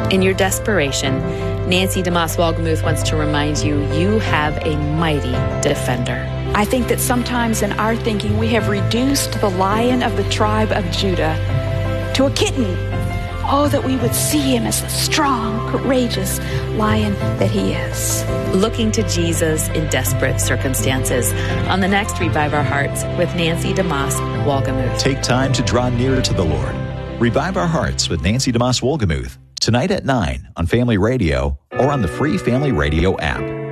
In your desperation, Nancy DeMoss Wolgemuth wants to remind you, you have a mighty defender. I think that sometimes in our thinking, we have reduced the Lion of the tribe of Judah to a kitten. Oh, that we would see him as the strong, courageous lion that he is. Looking to Jesus in desperate circumstances on the next Revive Our Hearts with Nancy DeMoss Wolgemuth. Take time to draw nearer to the Lord. Revive Our Hearts with Nancy DeMoss Wolgemuth, tonight at 9 on Family Radio or on the free Family Radio app.